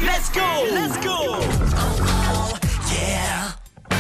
Let's go, let's go. Yeah.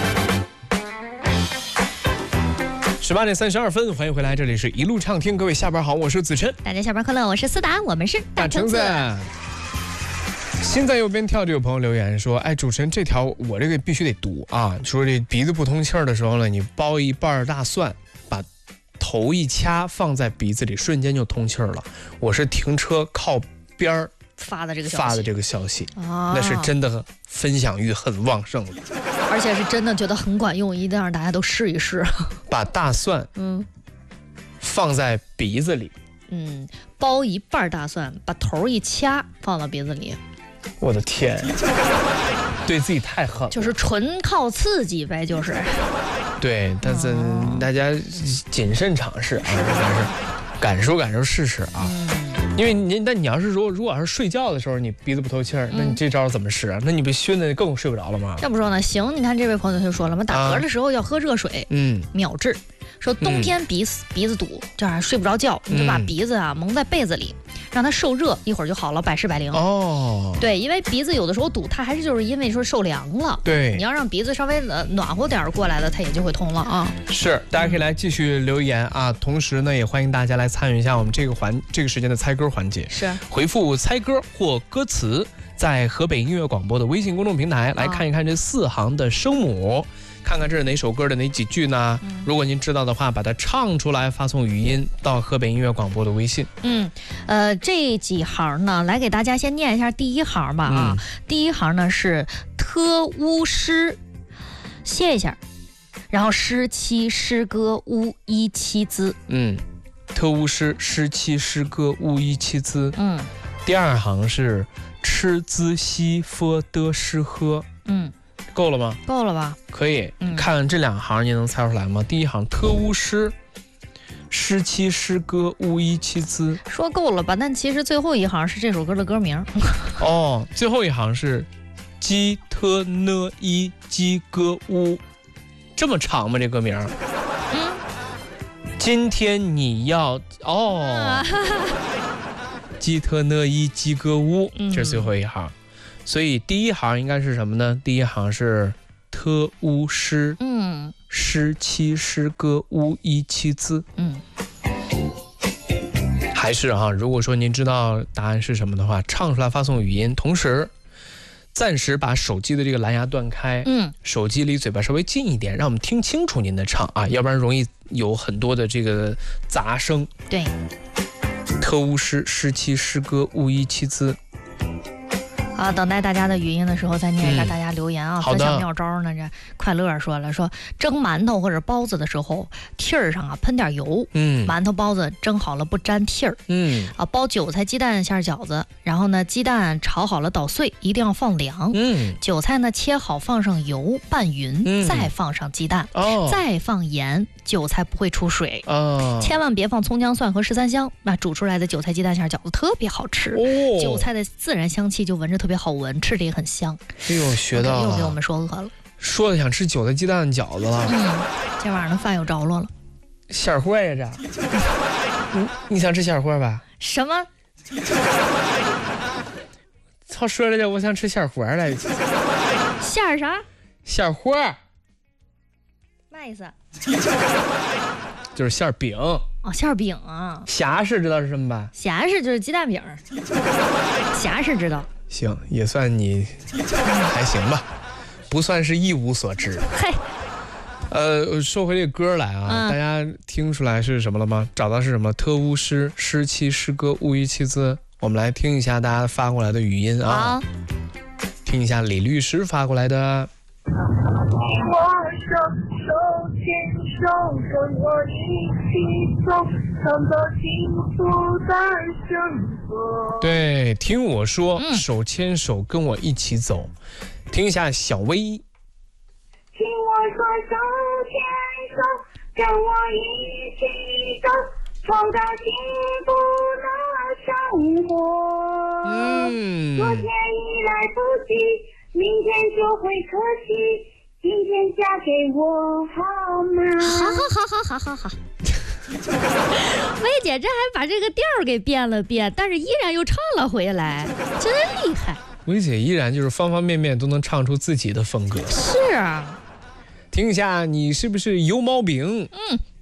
18:32，欢迎回来，这里是一路畅听，各位下班好，我是子琛， 大家下班快乐，我是思达，我们是大橙子。心在右边跳，就有朋友留言说：“哎，主持人，这条我这个必须得读啊！说这鼻子不通气儿的时候呢，你剥一半大蒜，把头一掐，放在鼻子里，瞬间就通气儿了。我是停车靠边儿发的这个消息，那是真的分享欲很旺盛的， 而且是真的觉得很管用，一定让大家都试一试。 把大蒜放在鼻子里， 剥一半大蒜，把头一掐，放到鼻子里。” 我的天，对自己太狠了， 就是纯靠刺激呗，就是。 对，但是大家谨慎尝试啊，还是感受试试啊。因为你要是如果要是睡觉的时候你鼻子不透气儿，那你这招怎么使啊？那你被熏的更睡不着了吗？ 这么说呢，行，你看这位朋友就说了嘛，打嗝的时候要喝热水，秒治。说冬天鼻子堵，这样睡不着觉，你就把鼻子蒙在被子里，让它受热，一会儿就好了，百试百灵。哦，对，因为鼻子有的时候堵，它还是就是因为说受凉了。对，你要让鼻子稍微暖和点过来了，它也就会通了啊。是， 大家可以来继续留言啊，同时呢，也欢迎大家来参与一下我们这个时间的猜歌环节。是，回复猜歌或歌词，在河北音乐广播的微信公众平台来看一看这4行的声母。看看这是哪首歌的哪几句呢？如果您知道的话，把它唱出来，发送语音到河北音乐广播的微信。 这几行呢，来给大家先念一下第一行吧啊。第一行呢是特乌诗，歇一下，然后诗期诗歌乌一七资。 特乌诗诗期诗歌乌一七资。第二行是吃滋西佛的诗喝。够了吗？ 够了吧？ 可以。看这2行，你能猜出来吗？第一行特乌诗，诗期诗歌乌一七资。 说够了吧？但其实最后一行是这首歌的歌名。 最后一行是基特呢伊基歌乌，这么长吗？这歌名？今天你要基特呢伊基歌乌，这是最后一行。所以第一行应该是什么呢？第一行是特乌诗，诗期诗歌乌一七资。还是如果说您知道答案是什么的话，唱出来发送语音，同时暂时把手机的这个蓝牙断开，手机离嘴巴稍微近一点，让我们听清楚您的唱啊，要不然容易有很多的这个杂声。对，特乌诗，诗期诗歌乌一七资。 等待大家的语音的时候再念一下大家留言啊。分享妙招呢，这快乐说了，说蒸馒头或者包子的时候，屉儿上喷点油，馒头包子蒸好了不沾屉儿。包韭菜鸡蛋馅饺子，然后呢鸡蛋炒好了捣碎，一定要放凉。韭菜呢切好放上油拌匀，再放上鸡蛋，再放盐，韭菜不会出水。千万别放葱姜蒜和13香，那煮出来的韭菜鸡蛋馅饺子特别好吃。韭菜的自然香气就闻着特别好闻，吃着也很香。哎呦，学到了，又给我们说饿了， 说的想吃韭菜鸡蛋饺子了。 今晚上的饭有着落了。 馅货呀这。你想吃馅货吧？ 什么？ 操，说着我想吃馅货来着。 馅啥？ 馅货。 嘛意思？ 就是馅饼。 馅饼啊。 霞式知道是什么吧？ 霞式就是鸡蛋饼。霞式知道。 行，也算你还行吧，不算是一无所知。说回这歌来啊，大家听出来是什么了吗？找到是什么？特乌诗，诗期诗歌乌一七资。我们来听一下大家发过来的语音啊，听一下李律师发过来的。 我手牵手，跟我一起走，创造幸福的生活。 对，听我说，手牵手跟我一起走。听一下小薇。 听我说，手牵手，跟我一起走，创造幸福的生活。昨天已来不及，明天就会可惜。今天嫁给我好吗？ 好。薇姐这还把这个调给变了变，但是依然又唱了回来，真厉害。 薇姐依然就是方方面面都能唱出自己的风格。 是啊， 听一下，你是不是油毛饼？ 嗯。